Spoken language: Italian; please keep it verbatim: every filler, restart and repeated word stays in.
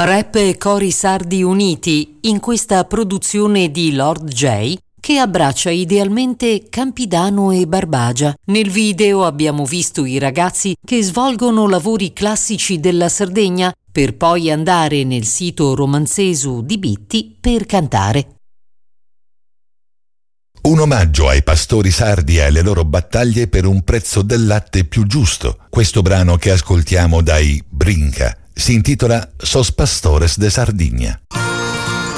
Rap e cori sardi uniti in questa produzione di Lord J che abbraccia idealmente Campidano e Barbagia. Nel video abbiamo visto i ragazzi che svolgono lavori classici della Sardegna per poi andare nel sito romanzesu di Bitti per cantare. Un omaggio ai pastori sardi e alle loro battaglie per un prezzo del latte più giusto. Questo brano che ascoltiamo dai Brinca si intitola Sos Pastores de Sardigna.